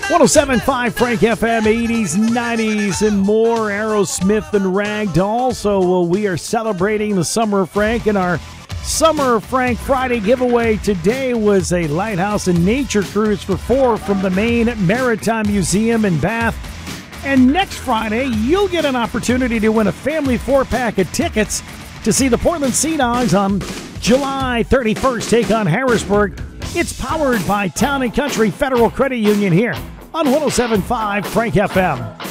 107.5 Frank FM, 80s, 90s, and more. Aerosmith and Ragdoll. So we are celebrating the Summer of Frank, and our Summer of Frank Friday giveaway today was a Lighthouse and Nature Cruise for 4 from the Maine Maritime Museum in Bath. And next Friday, you'll get an opportunity to win a family 4-pack of tickets to see the Portland Sea Dogs on July 31st take on Harrisburg. It's powered by Town & Country Federal Credit Union here on 107.5 Frank FM.